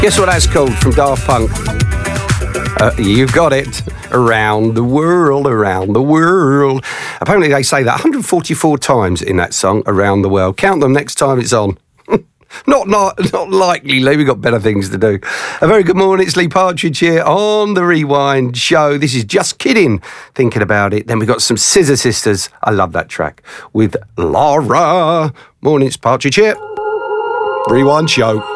Guess what that's called from Daft Punk? You've got it. Around the world, around the world. Apparently they say that 144 times in that song, Around the World. Count them next time it's on. Not likely, Lee. We've got better things to do. A very good morning. It's Lee Partridge here on the Rewind Show. This is Just Kidding, thinking about it. Then we've got some Scissor Sisters. I love that track with Laura. Morning, it's Partridge here. Rewind Show.